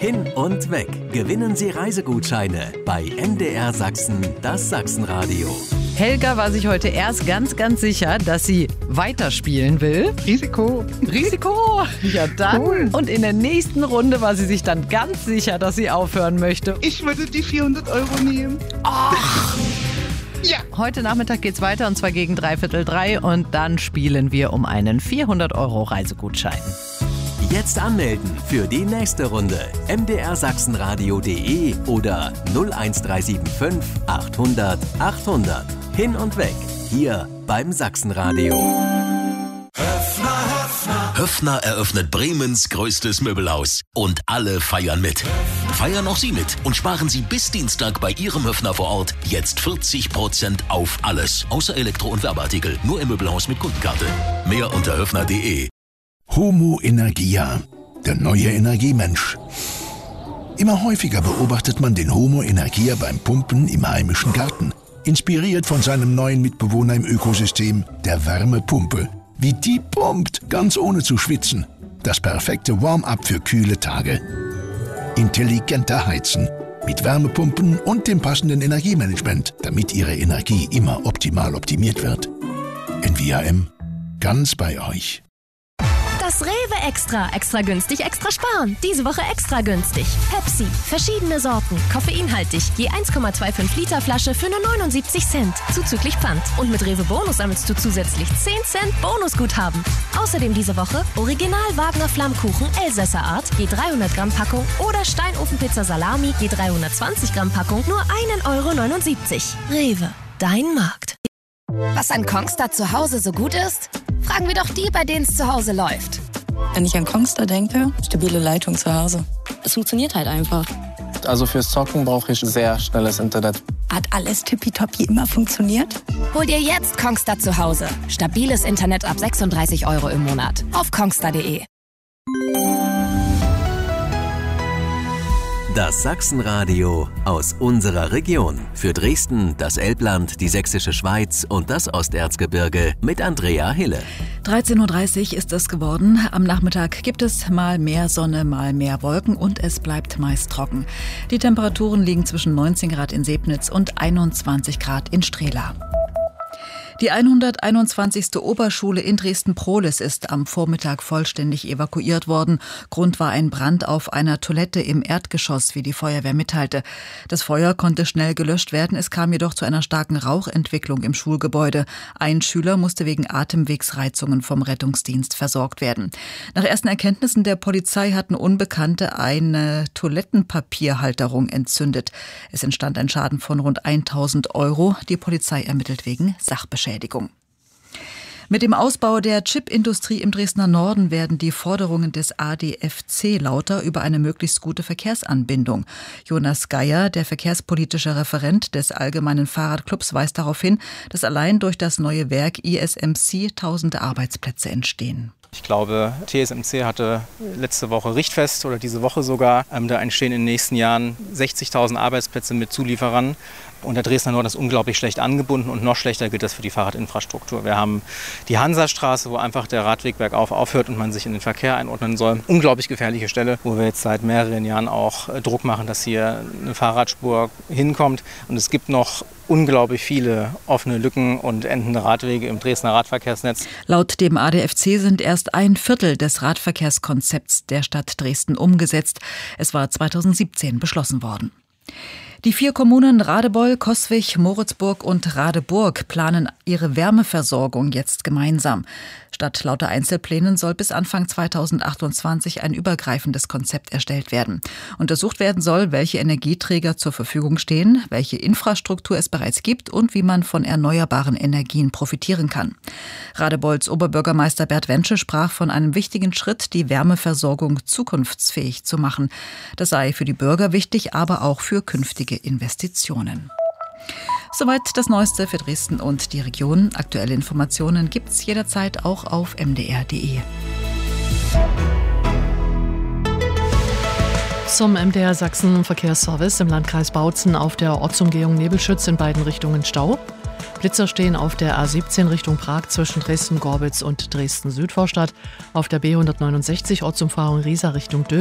Hin und weg. Gewinnen Sie Reisegutscheine bei MDR Sachsen, das Sachsenradio. Helga war sich heute erst ganz, ganz sicher, dass sie weiterspielen will. Risiko. Ja, dann. Cool. Und in der nächsten Runde war sie sich dann ganz sicher, dass sie aufhören möchte. Ich würde die 400 € nehmen. Ach. Ja. Heute Nachmittag geht's weiter und zwar gegen 2:45 und dann spielen wir um einen 400 € Reisegutschein. Jetzt anmelden für die nächste Runde. mdrsachsenradio.de oder 01375 800 800. Hin und weg. Hier beim Sachsenradio. Höffner eröffnet Bremens größtes Möbelhaus. Und alle feiern mit. Feiern auch Sie mit und sparen Sie bis Dienstag bei Ihrem Höffner vor Ort jetzt 40% auf alles. Außer Elektro- und Werbeartikel. Nur im Möbelhaus mit Kundenkarte. Mehr unter höffner.de. Homo Energia, der neue Energiemensch. Immer häufiger beobachtet man den Homo Energia beim Pumpen im heimischen Garten. Inspiriert von seinem neuen Mitbewohner im Ökosystem, der Wärmepumpe. Wie die pumpt, ganz ohne zu schwitzen. Das perfekte Warm-up für kühle Tage. Intelligenter Heizen. Mit Wärmepumpen und dem passenden Energiemanagement, damit Ihre Energie immer optimal optimiert wird. NVAM, ganz bei euch. Das Rewe Extra. Extra günstig, extra sparen. Diese Woche extra günstig. Pepsi. Verschiedene Sorten. Koffeinhaltig. Je 1,25 Liter Flasche für nur 79 Cent. Zuzüglich Pfand. Und mit Rewe Bonus sammelst du zusätzlich 10 Cent Bonusguthaben. Außerdem diese Woche Original Wagner Flammkuchen Elsässer Art. Je 300 Gramm Packung. Oder Steinofenpizza Salami. Je 320 Gramm Packung. Nur 1,79 €. Rewe. Dein Markt. Was an Kongstar zu Hause so gut ist? Fragen wir doch die, bei denen es zu Hause läuft. Wenn ich an Kongstar denke, stabile Leitung zu Hause. Es funktioniert halt einfach. Also fürs Zocken brauche ich sehr schnelles Internet. Hat alles tippitoppi immer funktioniert? Hol dir jetzt Kongstar zu Hause. Stabiles Internet ab 36 € im Monat. Auf kongstar.de. Das Sachsenradio aus unserer Region. Für Dresden, das Elbland, die Sächsische Schweiz und das Osterzgebirge mit Andrea Hille. 13:30 Uhr ist es geworden. Am Nachmittag gibt es mal mehr Sonne, mal mehr Wolken und es bleibt meist trocken. Die Temperaturen liegen zwischen 19 Grad in Sebnitz und 21 Grad in Strehla. Die 121. Oberschule in Dresden-Prohlis ist am Vormittag vollständig evakuiert worden. Grund war ein Brand auf einer Toilette im Erdgeschoss, wie die Feuerwehr mitteilte. Das Feuer konnte schnell gelöscht werden, es kam jedoch zu einer starken Rauchentwicklung im Schulgebäude. Ein Schüler musste wegen Atemwegsreizungen vom Rettungsdienst versorgt werden. Nach ersten Erkenntnissen der Polizei hatten Unbekannte eine Toilettenpapierhalterung entzündet. Es entstand ein Schaden von rund 1.000 €. Die Polizei ermittelt wegen Sachbeschädigung. Mit dem Ausbau der Chipindustrie im Dresdner Norden werden die Forderungen des ADFC lauter über eine möglichst gute Verkehrsanbindung. Jonas Geier, der verkehrspolitische Referent des Allgemeinen Fahrradclubs, weist darauf hin, dass allein durch das neue Werk ISMC tausende Arbeitsplätze entstehen. Ich glaube, TSMC hatte letzte Woche Richtfest oder diese Woche sogar. Da entstehen in den nächsten Jahren 60.000 Arbeitsplätze mit Zulieferern. Und der Dresdner Norden ist unglaublich schlecht angebunden und noch schlechter gilt das für die Fahrradinfrastruktur. Wir haben die Hansastraße, wo einfach der Radweg bergauf aufhört und man sich in den Verkehr einordnen soll. Unglaublich gefährliche Stelle, wo wir jetzt seit mehreren Jahren auch Druck machen, dass hier eine Fahrradspur hinkommt. Und es gibt noch unglaublich viele offene Lücken und endende Radwege im Dresdner Radverkehrsnetz. Laut dem ADFC sind erst 1/4 des Radverkehrskonzepts der Stadt Dresden umgesetzt. Es war 2017 beschlossen worden. Die 4 Kommunen Radebeul, Coswig, Moritzburg und Radeburg planen ihre Wärmeversorgung jetzt gemeinsam. Statt lauter Einzelplänen soll bis Anfang 2028 ein übergreifendes Konzept erstellt werden. Untersucht werden soll, welche Energieträger zur Verfügung stehen, welche Infrastruktur es bereits gibt und wie man von erneuerbaren Energien profitieren kann. Radebeuls Oberbürgermeister Bert Wensche sprach von einem wichtigen Schritt, die Wärmeversorgung zukunftsfähig zu machen. Das sei für die Bürger wichtig, aber auch für künftige Investitionen. Soweit das Neueste für Dresden und die Region. Aktuelle Informationen gibt's jederzeit auch auf mdr.de. Zum MDR Sachsen Verkehrsservice im Landkreis Bautzen auf der Ortsumgehung Nebelschütz in beiden Richtungen Stau. Blitzer stehen auf der A17 Richtung Prag zwischen Dresden-Gorbitz und Dresden-Südvorstadt. Auf der B169 Ortsumfahrung Riesa Richtung Döbeln.